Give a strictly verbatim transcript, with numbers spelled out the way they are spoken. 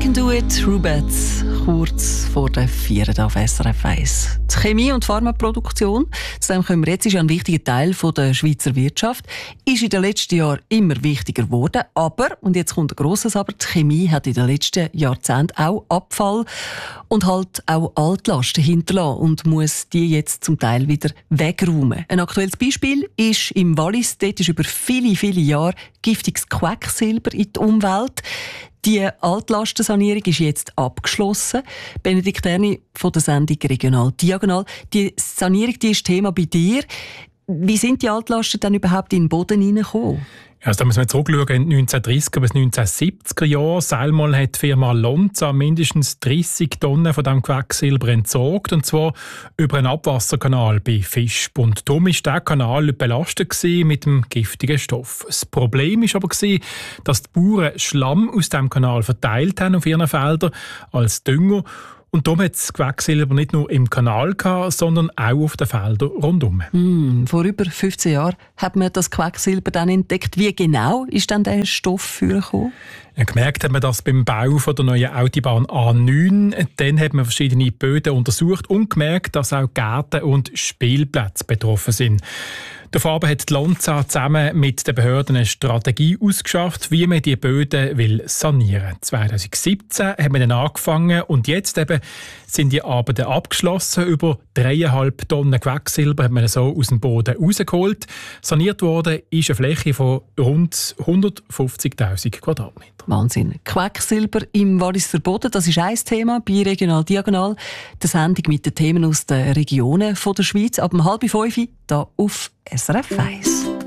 can do it, Rubets, kurz vor der Vierten auf S R F eins. Die Chemie- und Pharmaproduktion, zu dem kommen wir jetzt, ist ein wichtiger Teil der Schweizer Wirtschaft, ist in den letzten Jahren immer wichtiger geworden. Aber, und jetzt kommt ein grosses Aber, die Chemie hat in den letzten Jahrzehnten auch Abfall und halt auch Altlasten hinterlassen und muss die jetzt zum Teil wieder wegräumen. Ein aktuelles Beispiel ist im Wallis. Dort ist über viele, viele Jahre giftiges Quecksilber in die Umwelt. Die Altlastensanierung ist jetzt abgeschlossen. Benedikt Erni von der Sendung Regional Diagonal. Die Sanierung, die ist Thema bei dir. Wie sind die Altlasten dann überhaupt in den Boden hineingekommen? Also da müssen wir zurückschauen in die neunzehnhundertdreissiger bis neunzehnhundertsiebziger Jahre. Selmal hat die Firma Lonza mindestens dreissig Tonnen von diesem Quecksilber entsorgt, und zwar über einen Abwasserkanal bei Fischb. Und darum war dieser Kanal belastet mit dem giftigen Stoff. Das Problem war aber, dass die Bauern Schlamm aus diesem Kanal verteilt haben auf ihren Feldern als Dünger. Und darum hat das Quecksilber nicht nur im Kanal gehabt, sondern auch auf den Feldern rundum. Mm, vor über fünfzehn Jahren hat man das Quecksilber dann entdeckt. Wie genau ist dann der Stoff vorgekommen? Ja, gemerkt hat man das beim Bau von der neuen Autobahn A neun. Dann hat man verschiedene Böden untersucht und gemerkt, dass auch Gärten und Spielplätze betroffen sind. Dafür hat die Lonza zusammen mit den Behörden eine Strategie ausgeschafft, wie man die Böden will sanieren will. zwanzig siebzehn hat man dann angefangen und jetzt eben sind die Arbeiten abgeschlossen. Über dreieinhalb Tonnen Quecksilber hat man so aus dem Boden rausgeholt. Saniert worden ist eine Fläche von rund hundertfünfzigtausend Quadratmeter. Wahnsinn. Quecksilber im Walliser Boden, das ist ein Thema bei Regional Diagonal. Die Sendung mit den Themen aus den Regionen der Schweiz ab um halb fünf hier auf S R F eins.